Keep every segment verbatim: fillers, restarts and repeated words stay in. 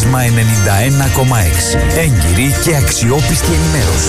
Πλάσμα ενενήντα ένα κόμμα έξι. Έγκυρη και αξιόπιστη ενημέρωση.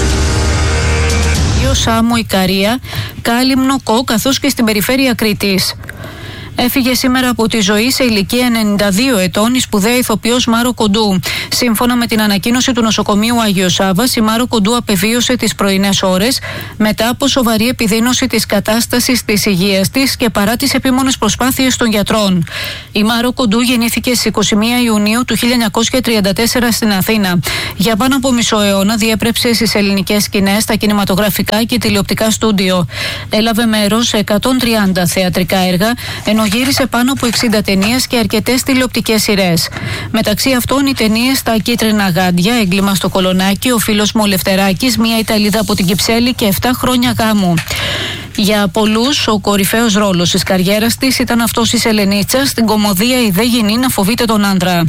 Γιο Σάμο, Ικαρία, Κάλυμνο, Κο, καθώς και στην περιφέρεια Κρήτης. Έφυγε σήμερα από τη ζωή σε ηλικία ενενήντα δύο ετών η σπουδαία ηθοποιός Μάρο Κοντού. Σύμφωνα με την ανακοίνωση του νοσοκομείου Άγιος Σάββας, η Μάρο Κοντού απεβίωσε τις πρωινές ώρες μετά από σοβαρή επιδείνωση της κατάστασης της υγείας της και παρά τις επίμονες προσπάθειες των γιατρών. Η Μάρο Κοντού γεννήθηκε στις είκοσι μία Ιουνίου του χίλια εννιακόσια τριάντα τέσσερα στην Αθήνα. Για πάνω από μισό αιώνα διέπρεψε στις ελληνικές σκηνές, στα κινηματογραφικά και τηλεοπτικά στούντιο. Έλαβε μέρος σε εκατόν τριάντα θεατρικά έργα, ενώ γύρισε πάνω από εξήντα ταινίες και αρκετές τηλεοπτικές σειρές. Μεταξύ αυτών οι ταινίες «Τα κίτρινα γάντια», «Έγκλημα στο Κολονάκι», «Ο φίλος μου ο Λευτεράκης», «Μια Ιταλίδα από την Κυψέλη» και «εφτά χρόνια γάμου». Για πολλούς, ο κορυφαίος ρόλος της καριέρας της ήταν αυτός της Ελενίτσας στην κωμωδία «Η δε γυνή να φοβείται τον άντρα».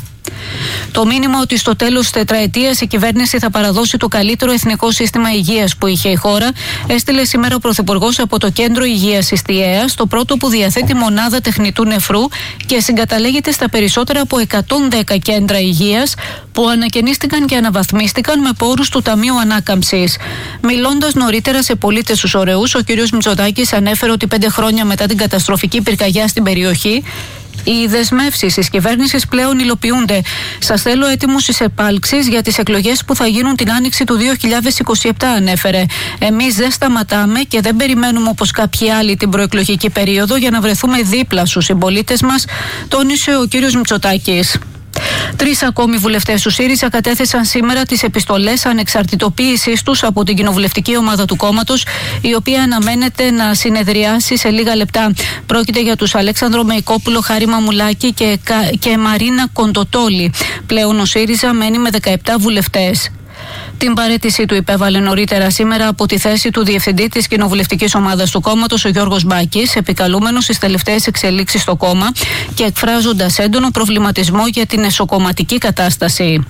Το μήνυμα ότι στο τέλος της τετραετίας η κυβέρνηση θα παραδώσει το καλύτερο εθνικό σύστημα υγείας που είχε η χώρα, έστειλε σήμερα ο Πρωθυπουργός από το Κέντρο Υγείας Ιστιαίας, το πρώτο που διαθέτει μονάδα τεχνητού νεφρού και συγκαταλέγεται στα περισσότερα από εκατόν δέκα κέντρα υγείας που ανακαινίστηκαν και αναβαθμίστηκαν με πόρους του Ταμείου Ανάκαμψης. Μιλώντας νωρίτερα σε πολίτες τους ωραίους, ο κ. Μητσοτάκης ανέφερε ότι πέντε χρόνια μετά την καταστροφική πυρκαγιά στην περιοχή, οι δεσμεύσεις της κυβέρνησης πλέον υλοποιούνται. Σας θέλω έτοιμους στις επάλξεις για τις εκλογές που θα γίνουν την άνοιξη του δύο χιλιάδες είκοσι επτά, ανέφερε. Εμείς δεν σταματάμε και δεν περιμένουμε όπως κάποιοι άλλοι την προεκλογική περίοδο για να βρεθούμε δίπλα στους συμπολίτες μας, τόνισε ο κ. Μητσοτάκης. Τρεις ακόμη βουλευτές του ΣΥΡΙΖΑ κατέθεσαν σήμερα τις επιστολές ανεξαρτητοποίησης τους από την κοινοβουλευτική ομάδα του κόμματος, η οποία αναμένεται να συνεδριάσει σε λίγα λεπτά. Πρόκειται για τους Αλέξανδρο Μεϊκόπουλο, Χάρη Μαμουλάκη και, και Μαρίνα Κοντοτόλη. Πλέον ο ΣΥΡΙΖΑ μένει με δεκαεπτά βουλευτές. Την παραίτησή του υπέβαλε νωρίτερα σήμερα από τη θέση του διευθυντή της κοινοβουλευτικής ομάδας του κόμματος, ο Γιώργος Μπάκης, επικαλούμενος στις τελευταίες εξελίξεις στο κόμμα και εκφράζοντας έντονο προβληματισμό για την εσωκομματική κατάσταση.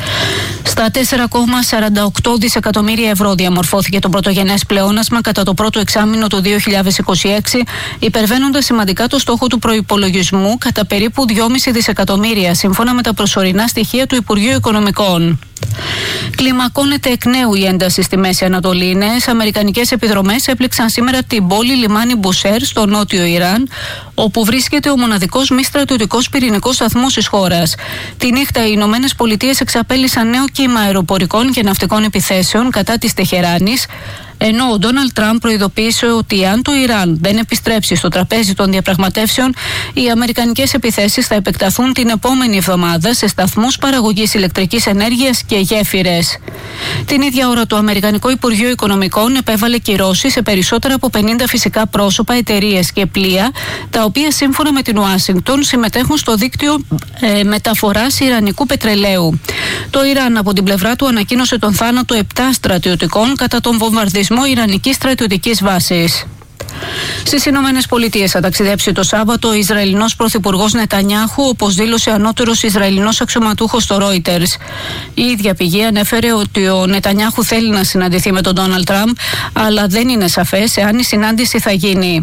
Στα τέσσερα κόμμα σαράντα οκτώ δισεκατομμύρια ευρώ διαμορφώθηκε το πρωτογενές πλεόνασμα κατά το πρώτο εξάμηνο του δύο χιλιάδες είκοσι έξι, υπερβαίνοντας σημαντικά το στόχο του προϋπολογισμού κατά περίπου δυόμισι δισεκατομμύρια, σύμφωνα με τα προσωρινά στοιχεία του Υπουργείου Οικονομικών. Κλιμακώνεται εκ νέου η ένταση στη Μέση Ανατολή. Νέες αμερικανικές επιδρομές έπληξαν σήμερα την πόλη λιμάνι Μπουσέρ στο νότιο Ιράν, όπου βρίσκεται ο μοναδικός μη στρατιωτικός πυρηνικός σταθμός της χώρας. Τη νύχτα οι Ηνωμένες Πολιτείες εξαπέλυσαν νέο κύμα αεροπορικών και ναυτικών επιθέσεων κατά της Τεχεράνης, ενώ ο Ντόναλντ Τραμπ προειδοποίησε ότι αν το Ιράν δεν επιστρέψει στο τραπέζι των διαπραγματεύσεων, οι αμερικανικές επιθέσεις θα επεκταθούν την επόμενη εβδομάδα σε σταθμούς παραγωγής ηλεκτρικής ενέργειας και γέφυρες. Την ίδια ώρα το Αμερικανικό Υπουργείο Οικονομικών επέβαλε κυρώσεις σε περισσότερα από πενήντα φυσικά πρόσωπα, εταιρείες και πλοία, τα οποία σύμφωνα με την Ουάσιγκτον συμμετέχουν στο δίκτυο ε, μεταφοράς ιρανικού πετρελαίου. Το Ιράν από την πλευρά του ανακοίνωσε τον θάνατο επτά στρατιωτικών κατά τον βομβαρδισμό ιρανικής στρατιωτικής βάσης. Στις Ηνωμένες Πολιτείες θα ταξιδέψει το Σάββατο ο Ισραηλινός Πρωθυπουργός Νετανιάχου, όπως δήλωσε ανώτερος Ισραηλινός αξιωματούχος στο Reuters. Η ίδια πηγή ανέφερε ότι ο Νετανιάχου θέλει να συναντηθεί με τον Ντόναλντ Τραμπ, αλλά δεν είναι σαφές εάν η συνάντηση θα γίνει.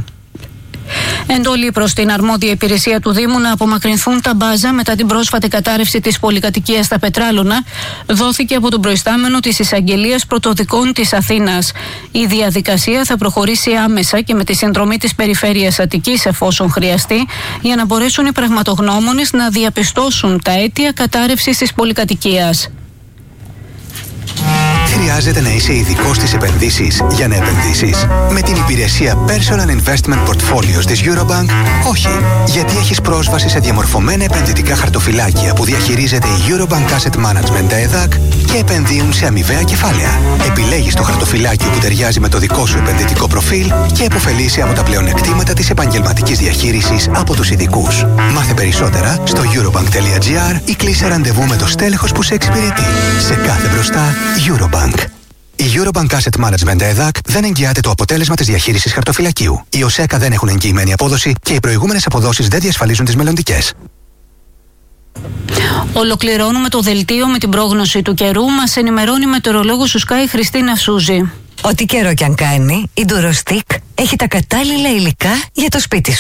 Εντολή προς την αρμόδια υπηρεσία του Δήμου να απομακρυνθούν τα μπάζα μετά την πρόσφατη κατάρρευση της πολυκατοικίας στα Πετράλωνα δόθηκε από τον προϊστάμενο της Εισαγγελίας Πρωτοδικών της Αθήνας. Η διαδικασία θα προχωρήσει άμεσα και με τη συνδρομή της Περιφέρειας Αττικής εφόσον χρειαστεί, για να μπορέσουν οι πραγματογνώμονες να διαπιστώσουν τα αίτια κατάρρευσης της πολυκατοικίας. Χρειάζεται να είσαι ειδικός στις επενδύσεις για να επενδύσεις? Με την υπηρεσία Personal Investment Portfolios της Eurobank, όχι. Γιατί έχεις πρόσβαση σε διαμορφωμένα επενδυτικά χαρτοφυλάκια που διαχειρίζεται η Eurobank Asset Management ΕΔΑΚ και επενδύουν σε αμοιβαία κεφάλαια. Επιλέγεις το χαρτοφυλάκιο που ταιριάζει με το δικό σου επενδυτικό προφίλ και επωφελείσαι από τα πλεονεκτήματα της επαγγελματικής διαχείρισης από τους ειδικούς. Μάθε περισσότερα στο eurobank.gr ή κλείσε ραντεβού με το στέλεχος που σε εξυπηρετεί. Σε κάθε μπροστά, Eurobank. Η Eurobank Asset Management ΕΔΑΚ δεν εγγυάται το αποτέλεσμα της διαχείρισης χαρτοφυλακίου. Οι ΟΣΕΚΑ δεν έχουν εγγυημένη απόδοση και οι προηγούμενες αποδόσεις δεν διασφαλίζουν τις μελλοντικές. Ολοκληρώνουμε το δελτίο με την πρόγνωση του καιρού. Μας ενημερώνει η μετεωρολόγος του Sky Χριστίνα Σούζη. Ό,τι καιρό κι αν κάνει, η Durostec έχει τα κατάλληλα υλικά για το σπίτι σου.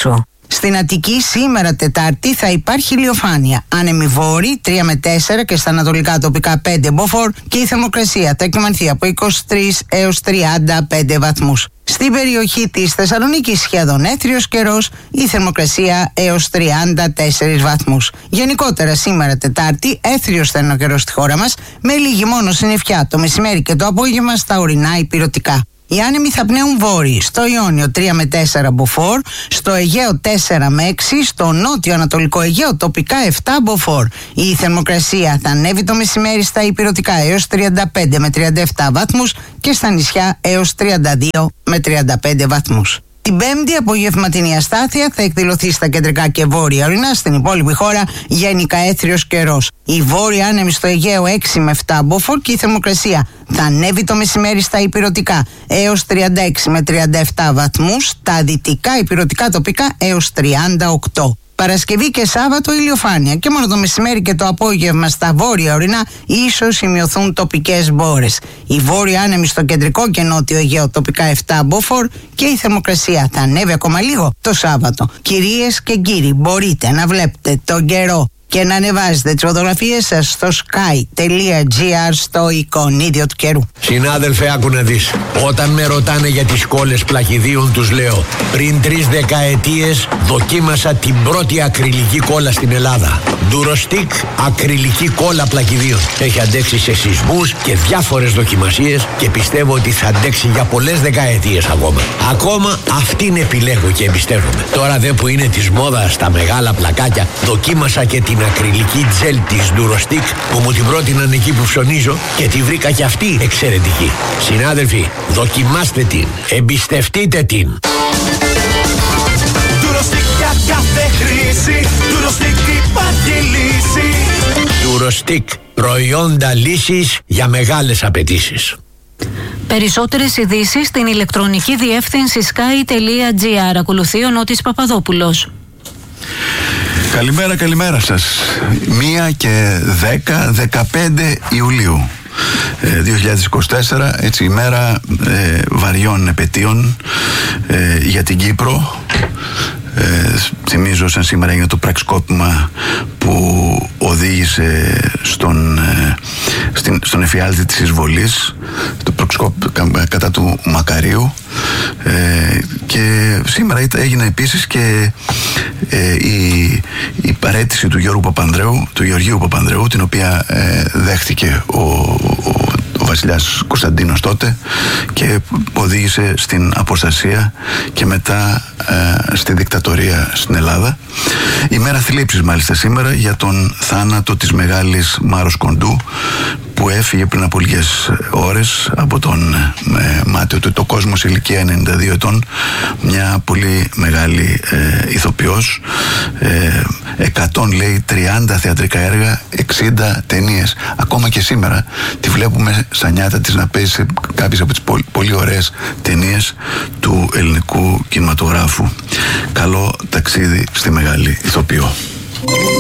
Στην Αττική σήμερα Τετάρτη θα υπάρχει ηλιοφάνεια. Άνεμοι βόρειοι τρία με τέσσερα και στα ανατολικά τοπικά πέντε μποφόρ και η θερμοκρασία θα κυμανθεί από είκοσι τρεις έως τριάντα πέντε βαθμούς. Στην περιοχή της Θεσσαλονίκης σχεδόν έθριος καιρός, η θερμοκρασία έως τριάντα τέσσερις βαθμούς. Γενικότερα σήμερα Τετάρτη έθριος θα είναι ο καιρός στη χώρα μας, με λίγη μόνο συννεφιά το μεσημέρι και το απόγευμα στα ορεινά ηπειρωτικά. Οι άνεμοι θα πνέουν βόρειοι, στο Ιόνιο τρία με τέσσερα μποφόρ, στο Αιγαίο τέσσερα με έξι, στο νότιο ανατολικό Αιγαίο τοπικά επτά μποφόρ. Η θερμοκρασία θα ανέβει το μεσημέρι στα ηπειρωτικά έως τριάντα πέντε με τριάντα επτά βαθμούς και στα νησιά έως τριάντα δύο με τριάντα πέντε βαθμούς. Την Πέμπτη απογευματινή αστάθεια θα εκδηλωθεί στα κεντρικά και βόρεια ορεινά, στην υπόλοιπη χώρα γενικά έθριος καιρός. Η βόρεια άνεμη στο Αιγαίο έξι με επτά μποφόρ και η θερμοκρασία θα ανέβει το μεσημέρι στα ηπειρωτικά έως τριάντα έξι με τριάντα επτά βαθμούς, τα δυτικά ηπειρωτικά τοπικά έως τριάντα οκτώ. Παρασκευή και Σάββατο ηλιοφάνεια και μόνο το μεσημέρι και το απόγευμα στα βόρεια ορεινά ίσως σημειωθούν τοπικές μπόρες. Η βόρεια άνεμη στο κεντρικό και νότιο Αιγαίο τοπικά επτά μποφόρ και η θερμοκρασία θα ανέβει ακόμα λίγο το Σάββατο. Κυρίες και κύριοι, μπορείτε να βλέπετε τον καιρό και να ανεβάζετε τις φωτογραφίες σας στο sky.gr στο εικονίδιο του καιρού. Συνάδελφε, άκου να δεις. Όταν με ρωτάνε για τις κόλλες πλακιδίων, τους λέω: πριν τρεις δεκαετίες δοκίμασα την πρώτη ακριλική κόλλα στην Ελλάδα. Durostic ακριλική κόλλα πλακιδίων. Έχει αντέξει σε σεισμούς και διάφορες δοκιμασίες και πιστεύω ότι θα αντέξει για πολλές δεκαετίες ακόμα. Ακόμα αυτήν επιλέγω και εμπιστεύομαι. Τώρα δε που είναι της μόδας τα μεγάλα πλακάκια, δοκίμασα και την ακριλική τζέλ της Durostic που μου την πρότειναν εκεί που ψωνίζω και τη βρήκα και αυτή εξαιρετική. Συνάδελφοι, δοκιμάστε την, εμπιστευτείτε την. Durostic για κάθε χρήση, Durostic υπάρχει λύση. Durostic, προϊόντα λύσης για μεγάλες απαιτήσεις. Περισσότερες ειδήσεις στην ηλεκτρονική διεύθυνση sky.gr. Ακολουθεί ο Νότης Παπαδόπουλος. Καλημέρα, καλημέρα σας. Μία και δέκα, δεκαπέντε Ιουλίου ε, δύο χιλιάδες είκοσι τέσσερα, έτσι ημέρα ε, βαριών επετείων ε, για την Κύπρο. Ε, θυμίζω σαν σήμερα είναι το πραξικόπημα που οδήγησε στον, ε, στην, στον εφιάλτη της εισβολής, το πραξικόπημα κατά του Μακαρίου, ε, και σήμερα έγινε επίσης και ε, η, η παραίτηση του Γιώργου Παπανδρέου, του Γεωργίου Παπανδρέου, την οποία ε, δέχτηκε ο, ο ο βασιλιάς Κωνσταντίνος τότε και οδήγησε στην αποστασία και μετά ε, στη δικτατορία στην Ελλάδα. Η μέρα θλίψης μάλιστα σήμερα για τον θάνατο της μεγάλης Μάρος Κοντού, που έφυγε πριν από λίγες ώρες από τον ε, μάτιο του το κόσμο σε ηλικία ενενήντα δύο ετών, μια πολύ μεγάλη ε, ηθοποιός, ε, εκατό λέει τριάντα θεατρικά έργα, εξήντα ταινίες. Ακόμα και σήμερα τη βλέπουμε στα νιάτα της να παίζει σε κάποιες από τις πολύ, πολύ ωραίες ταινίες του ελληνικού κινηματογράφου. Καλό ταξίδι στη μεγάλη ηθοποιό.